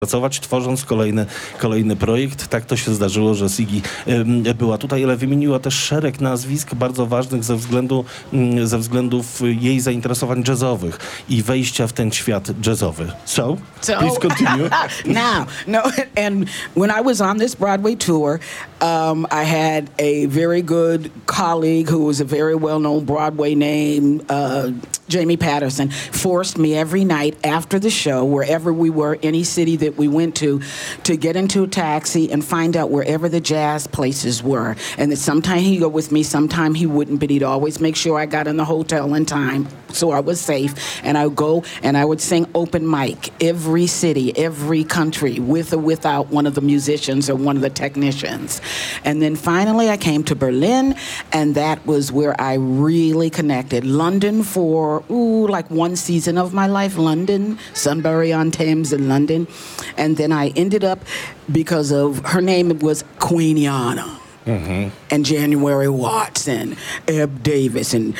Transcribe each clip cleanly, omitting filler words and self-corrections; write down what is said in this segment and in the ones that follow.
pracować, tworząc kolejny projekt. Tak to się zdarzyło, że Siggy była tutaj, ale wymieniła też szereg nazwisk bardzo ważnych ze względów jej zainteresowań jazzowych i wejścia w ten świat jazzowy. So please continue. No, and when I was on this Broadway tour, I had a very good colleague who was a very well-known Broadway name, Jamie Patterson, forced me every night after the show, wherever we were, any city that we went to get into a taxi and find out wherever the jazz places were. And that sometime he'd go with me, sometime he wouldn't, but he'd always make sure I got in the hotel in time so I was safe. And I would go and I would sing open mic, every city, every country, with or without one of the musicians or one of the technicians. And then finally I came to Berlin, and that was where I really connected. London for, like one season of my life, London, Sunbury-on-Thames in London. And then I ended up, because of, her name was Queeniana. Mm-hmm. And January Watts and Ebb Davis and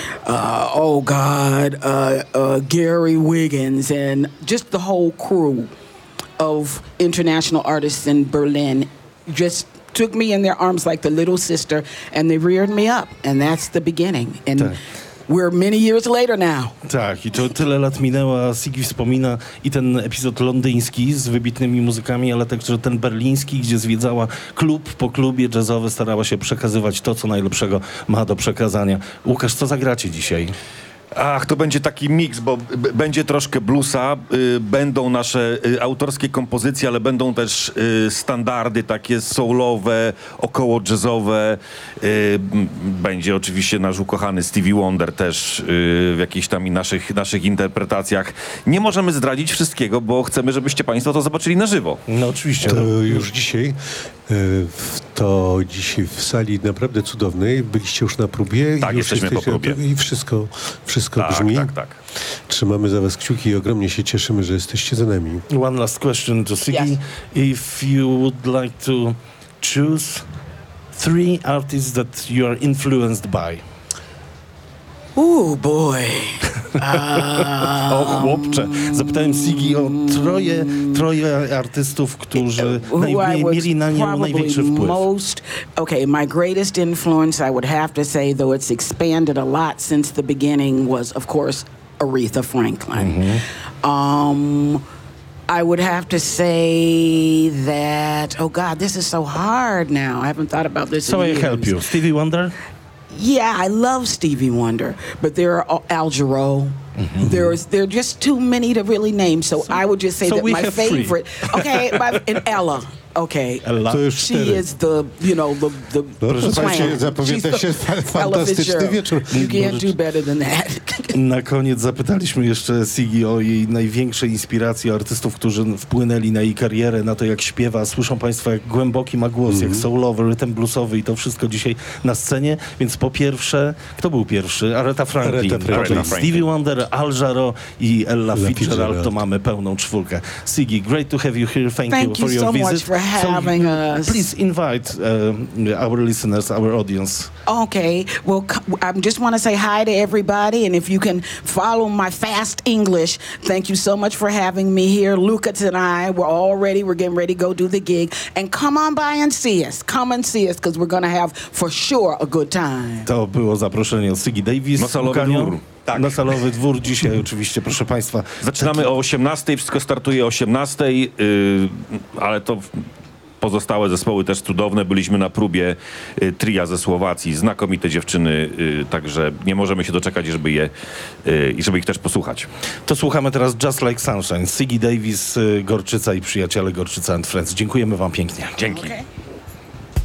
Gary Wiggins and just the whole crew of international artists in Berlin just took me in their arms like the little sister, and they reared me up, and that's the beginning. And we're many years later now. Tak, i to tyle lat minęło, a Siggy wspomina i ten epizod londyński z wybitnymi muzykami, ale także ten berliński, gdzie zwiedzała klub po klubie jazzowy, starała się przekazywać to, co najlepszego ma do przekazania. Łukasz, co zagracie dzisiaj? Ach, to będzie taki miks, bo będzie troszkę bluesa, będą nasze autorskie kompozycje, ale będą też standardy takie soulowe, około jazzowe. Będzie oczywiście nasz ukochany Stevie Wonder też w jakichś tam naszych interpretacjach. Nie możemy zdradzić wszystkiego, bo chcemy, żebyście państwo to zobaczyli na żywo. No oczywiście. To już dzisiaj. Dzisiaj w sali naprawdę cudownej. Byliście już na próbie. Tak, i już jesteśmy po próbie. I wszystko brzmi. Tak. Trzymamy za was kciuki i ogromnie się cieszymy, że jesteście za nami. One last question to Siggy. Yes. If you would like to choose 3 artists that you are influenced by. Ooh, boy. O chłopcze. Zapytałem Siggy o troje artystów, którzy mieli na nią największy wpływ. My greatest influence, I would have to say, though it's expanded a lot since the beginning, was, of course, Aretha Franklin. Mm-hmm. I would have to say that, oh God, this is so hard now. I haven't thought about this in years. So I help you. Stevie Wonder? Yeah, I love Stevie Wonder, but there are Al Jarreau. Mm-hmm. There are just too many to really name, so I would just say that my favorite. And Ella. Okay, she is the Słuchajcie, zapowiada się fantastyczny wieczór. You can't do better than that. Na koniec zapytaliśmy jeszcze Siggy o jej największe inspiracje, artystów, którzy wpłynęli na jej karierę, na to, jak śpiewa. Słyszą państwo, jak głęboki ma głos, jak soulowy, rytm bluesowy i to wszystko dzisiaj na scenie. Więc po pierwsze, kto był pierwszy? Aretha Franklin. Stevie Wonder, Al Jarreau i Ella Fitzgerald. To mamy pełną czwórkę. Siggy, great to have you here. Thank you for your visit. Having us. Please invite our listeners, our audience. Okay. Well, I just want to say hi to everybody, and if you can follow my fast English, thank you so much for having me here. Lucas and I, we're getting ready to go do the gig, and come on by and see us. Come and see us, because we're going to have, for sure, a good time. To było zaproszenie od Siggy Davis. Na Salowy Dwór. Tak. Na Salowy Dwór dzisiaj oczywiście, proszę państwa. Zaczynamy o 18:00, wszystko startuje o 18:00, ale to pozostałe zespoły też cudowne. Byliśmy na próbie tria ze Słowacji, znakomite dziewczyny, także nie możemy się doczekać, żeby ich też posłuchać. To słuchamy teraz Just Like Sunshine, Siggy Davis, Gorczyca i przyjaciele Gorczyca and Friends. Dziękujemy wam pięknie. Dzięki. Okay.